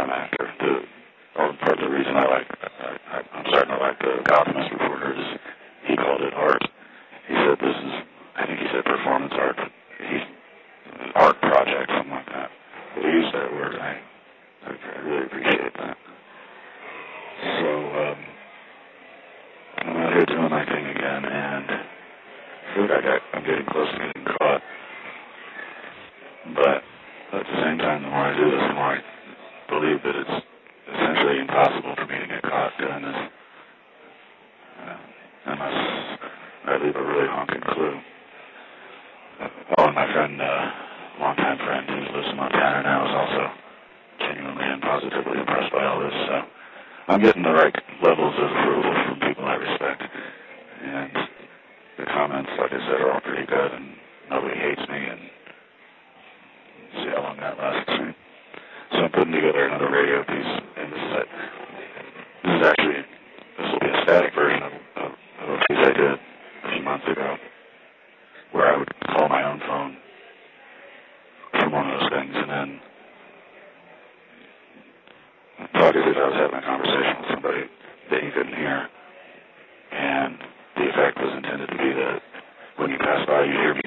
actor. Part of the reason I'm starting to like the Alchemist Reporter is he called it art. He said I think he said performance art. Art project, something like that. But he used that word, and I really appreciate that. So, I'm out here doing my thing again, and I feel like I'm getting close to getting caught. But at the same time, the more I do this, the more I believe that it's essentially impossible for me to get caught doing this. Unless I leave a really honking clue. And my friend, longtime friend who lives in Montana now, is also genuinely and positively impressed by all this. So I'm getting the right levels of approval from people I respect. And the comments, like I said, are all pretty good, and nobody hates me, and see how long that lasts. So I'm putting together another radio piece, and this will be a static version of a piece I did a few months ago, where I would call my own phone from one of those things, and then talk as if I was having a conversation with somebody that you couldn't hear, and the effect was intended to be that when you pass by, you hear me